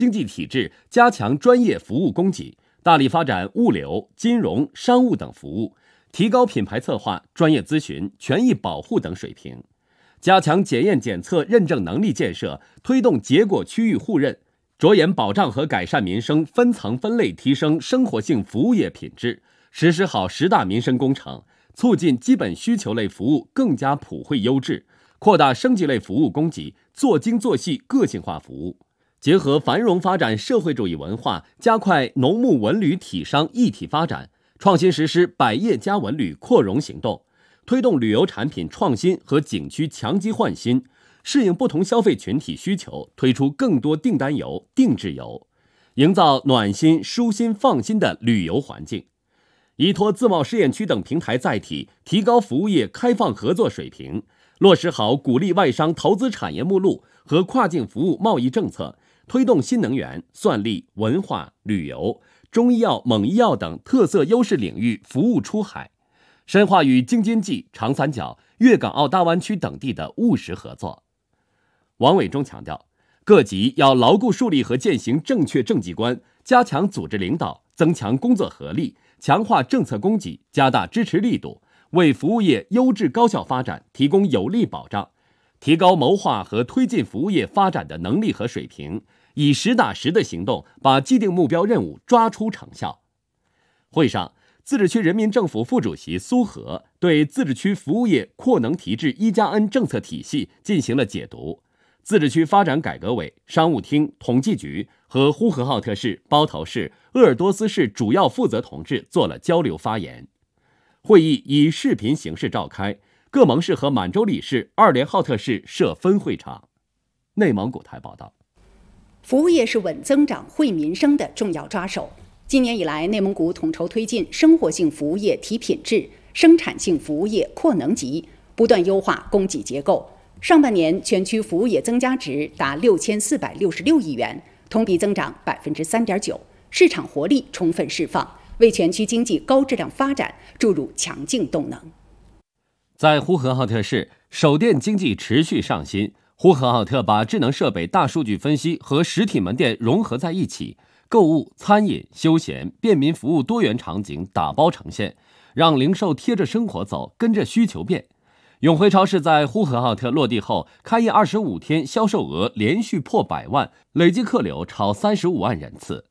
经济体制，加强专业服务供给，大力发展物流、金融、商务等服务，提高品牌策划、专业咨询、权益保护等水平，加强检验检测认证能力建设，推动结果区域互认，着眼保障和改善民生，分层分类提升生活性服务业品质，实施好10大民生工程，促进基本需求类服务更加普惠优质，扩大升级类服务供给，做精做细个性化服务。结合繁荣发展社会主义文化，加快农牧文旅体商一体发展，创新实施百业加文旅扩容行动，推动旅游产品创新和景区强基换新，适应不同消费群体需求，推出更多订单游、定制游，营造暖心、舒心、放心的旅游环境。依托自贸试验区等平台载体，提高服务业开放合作水平，落实好鼓励外商投资产业目录和跨境服务贸易政策，推动新能源、算力、文化、旅游、中医药、猛医药等特色优势领域服务出海，深化与京津冀、长三角、粤港澳大湾区等地的务实合作。王伟中强调，各级要牢固树立和践行正确政绩观，加强组织领导，增强工作合力，强化政策供给，加大支持力度，为服务业优质高效发展提供有力保障，提高谋划和推进服务业发展的能力和水平，以实打实的行动把既定目标任务抓出成效。会上，自治区人民政府副主席苏和对自治区服务业扩能提质1+N 政策体系进行了解读。自治区发展改革委、商务厅、统计局和呼和浩特市、包头市、鄂尔多斯市主要负责同志做了交流发言。会议以视频形式召开，各盟市和满洲里市、二连浩特市设分会场。内蒙古台报道， 服务业是稳增长、惠民生的重要抓手。今年以来，内蒙古统筹推进生活性服务业提品质、生产性服务业扩能级，不断优化供给结构。上半年全区服务业增加值达6466亿元，同比增长3.9%，市场活力充分释放，为全区经济高质量发展注入强劲动能。 在呼和浩特市，手电经济持续上新。呼和浩特把智能设备、大数据分析和实体门店融合在一起，购物、餐饮、休闲、便民服务多元场景打包呈现，让零售贴着生活走，跟着需求变。永辉超市在呼和浩特落地后，开业25天销售额连续破100万，累计客流超35万人次。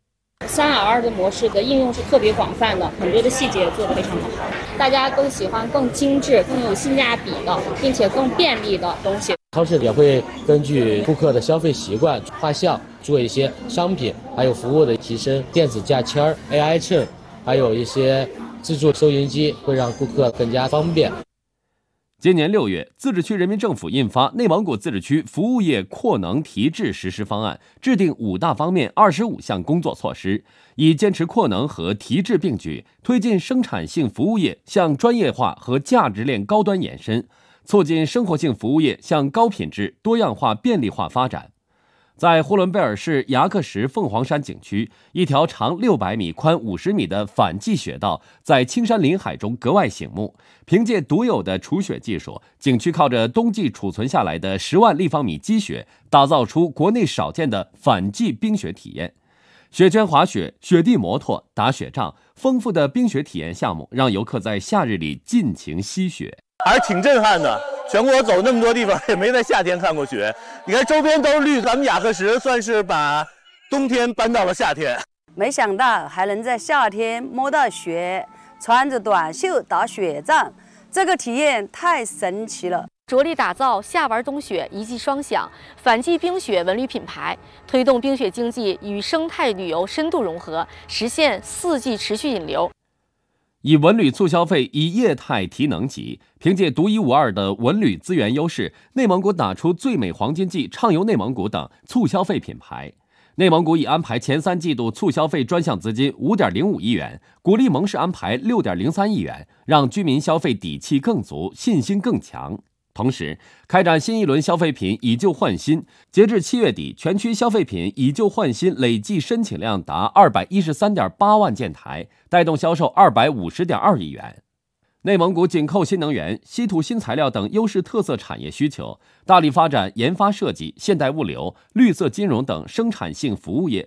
3R2的模式的应用是特别广泛的，很多的细节做得非常的好，大家更喜欢更精致、更有性价比的，并且更便利的东西。 超市也会根据顾客的消费习惯画像，做一些商品还有服务的提升，电子价签、AI 秤，还有一些自助收银机，会让顾客更加方便。 今年6月，自治区人民政府印发《内蒙古自治区服务业扩能提质实施方案》，制定5大方面25项工作措施，以坚持扩能和提质并举，推进生产性服务业向专业化和价值链高端延伸，促进生活性服务业向高品质、多样化、便利化发展。在呼伦贝尔市牙克石凤凰山景区，一条长600米、宽50米的反季雪道在青山林海中格外醒目。凭借独有的除雪技术，景区靠着冬季储存下来的10万立方米积雪，打造出国内少见的反季冰雪体验。雪圈滑雪、雪地摩托、打雪仗，丰富的冰雪体验项目让游客在夏日里尽情吸雪， 还是挺震撼的。全国走那么多地方，也没在夏天看过雪。你看周边都是绿，咱们雅克石算是把冬天搬到了夏天。 没想到还能在夏天摸到雪，穿着短袖打雪仗，这个体验太神奇了。 着力打造夏玩冬雪一季双享、反季冰雪文旅品牌，推动冰雪经济与生态旅游深度融合，实现4季持续引流。 以文旅促消费，以业态提能级。凭借独一无二的文旅资源优势，内蒙古打出最美黄金季、畅游内蒙古等促消费品牌。内蒙古已安排前3季度促消费专项资金5.05亿元，鼓励盟市安排6.03亿元，让居民消费底气更足，信心更强。同时，开展新一轮消费品以旧换新，截至7月底，全区消费品以旧换新累计申请量达213.8万件台，带动销售250.2亿元。内蒙古紧扣新能源、稀土新材料等优势特色产业需求，大力发展研发设计、现代物流、绿色金融等生产性服务业，